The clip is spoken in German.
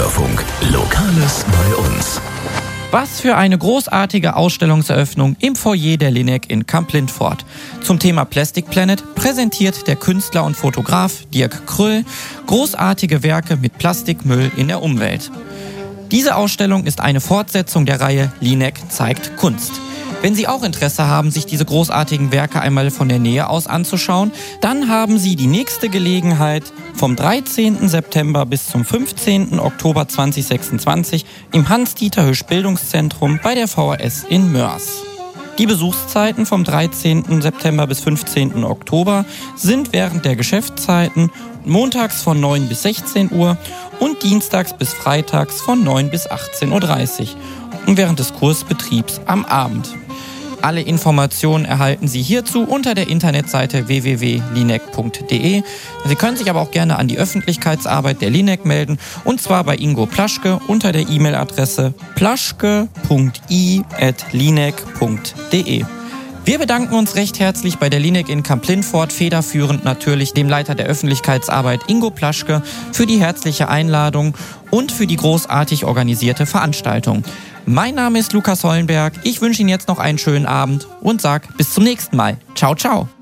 Bürgerfunk. Lokales bei uns. Was für eine großartige Ausstellungseröffnung im Foyer der Linec in Kamp-Lintfort. Zum Thema Plastic Planet präsentiert der Künstler und Fotograf Dirk Kröll großartige Werke mit Plastikmüll in der Umwelt. Diese Ausstellung ist eine Fortsetzung der Reihe Linec zeigt Kunst. Wenn Sie auch Interesse haben, sich diese großartigen Werke einmal von der Nähe aus anzuschauen, dann haben Sie die nächste Gelegenheit vom 13. September bis zum 15. Oktober 2026 im Hans-Dieter-Hüsch Bildungszentrum bei der VHS in Mörs. Die Besuchszeiten vom 13. September bis 15. Oktober sind während der Geschäftszeiten montags von 9 bis 16 Uhr und dienstags bis freitags von 9 bis 18.30 Uhr und während des Kursbetriebs am Abend. Alle Informationen erhalten Sie hierzu unter der Internetseite www.linec.de. Sie können sich aber auch gerne an die Öffentlichkeitsarbeit der Linec melden, und zwar bei Ingo Plaschke unter der E-Mail-Adresse plaschke.i@linec.de. Wir bedanken uns recht herzlich bei der Linec in Kamp-Lintfort, federführend natürlich dem Leiter der Öffentlichkeitsarbeit Ingo Plaschke für die herzliche Einladung und für die großartig organisierte Veranstaltung. Mein Name ist Lukas Hollenberg, ich wünsche Ihnen jetzt noch einen schönen Abend und sage bis zum nächsten Mal. Ciao, ciao.